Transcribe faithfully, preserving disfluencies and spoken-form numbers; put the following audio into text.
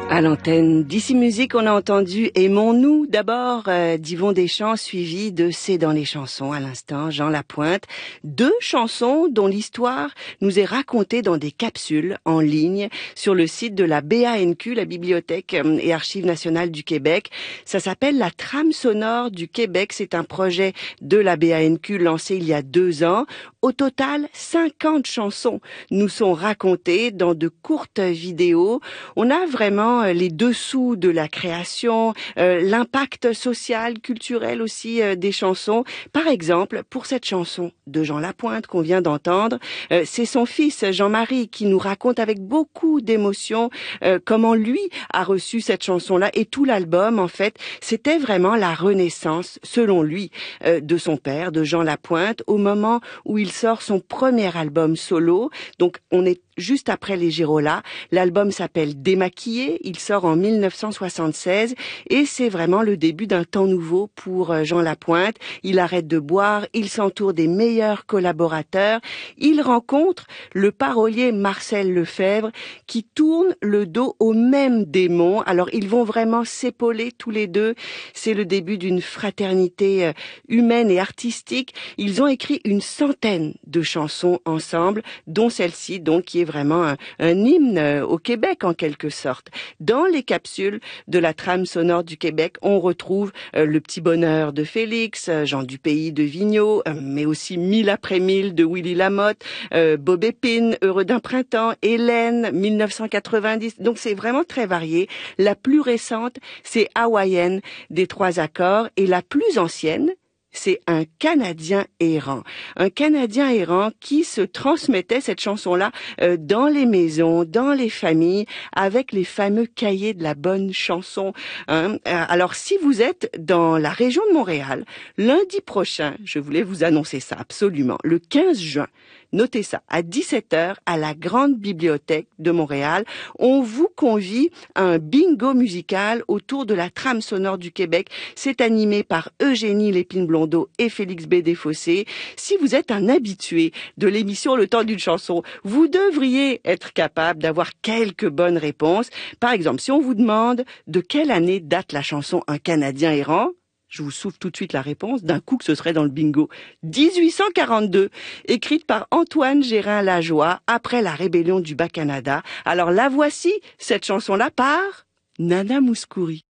À l'antenne d'Ici Musique, on a entendu Aimons-nous d'abord euh, d'Yvon Deschamps, suivi de C'est dans les chansons à l'instant, Jean Lapointe. Deux chansons dont l'histoire nous est racontée dans des capsules en ligne sur le site de la B A N Q, la Bibliothèque et Archives nationales du Québec. Ça s'appelle la trame sonore du Québec. C'est un projet de la B A N Q lancé il y a deux ans. Au total, cinquante chansons nous sont racontées dans de courtes vidéos. On a vraiment les dessous de la création, euh, l'impact social, culturel aussi euh, des chansons. Par exemple, pour cette chanson de Jean Lapointe qu'on vient d'entendre, euh, c'est son fils Jean-Marie qui nous raconte avec beaucoup d'émotion euh, comment lui a reçu cette chanson-là, et tout l'album, en fait, c'était vraiment la renaissance, selon lui, euh, de son père, de Jean Lapointe, au moment où il sort son premier album solo. Donc, on est juste après les Girolas. L'album s'appelle Démaquillé, il sort en mille neuf cent soixante-seize et c'est vraiment le début d'un temps nouveau pour Jean Lapointe. Il arrête de boire, il s'entoure des meilleurs collaborateurs, il rencontre le parolier Marcel Lefebvre qui tourne le dos au même démon. Alors ils vont vraiment s'épauler tous les deux, c'est le début d'une fraternité humaine et artistique. Ils ont écrit une centaine de chansons ensemble, dont celle-ci donc qui est vraiment un, un hymne au Québec en quelque sorte. Dans les capsules de la trame sonore du Québec, on retrouve euh, Le Petit Bonheur de Félix, euh, Jean du Pays de Vigneault, euh, mais aussi Mille après mille de Willy Lamotte, euh, Bob Épine, Heureux d'un printemps, Hélène, mille neuf cent quatre-vingt-dix. Donc c'est vraiment très varié. La plus récente, c'est Hawaïenne des Trois Accords, et la plus ancienne, c'est Un Canadien errant. Un Canadien errant qui se transmettait cette chanson-là euh, dans les maisons, dans les familles, avec les fameux cahiers de la bonne chanson. Hein. Alors, si vous êtes dans la région de Montréal, lundi prochain, je voulais vous annoncer ça absolument, le quinze juin, notez ça, à dix-sept heures, à la Grande Bibliothèque de Montréal, on vous convie à un bingo musical autour de la trame sonore du Québec. C'est animé par Eugénie Lépine-Blondeau et Félix B. Desfossés. Si vous êtes un habitué de l'émission Le Temps d'une chanson, vous devriez être capable d'avoir quelques bonnes réponses. Par exemple, si on vous demande de quelle année date la chanson Un Canadien errant, je vous souffle tout de suite la réponse, d'un coup que ce serait dans le bingo. dix-huit cent quarante-deux, écrite par Antoine Gérin-Lajoie après la rébellion du Bas-Canada. Alors la voici, cette chanson-là, par Nana Mouskouri.